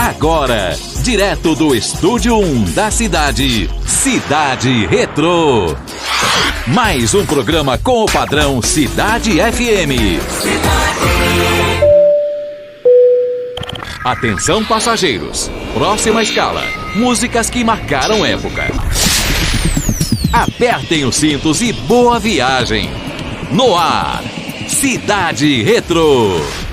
Agora, direto do Estúdio 1 da cidade, Cidade Retrô. Mais um programa com o padrão Cidade FM. Atenção, passageiros. Próxima escala. Músicas que marcaram época. Apertem os cintos e boa viagem. No ar, Cidade Retrô.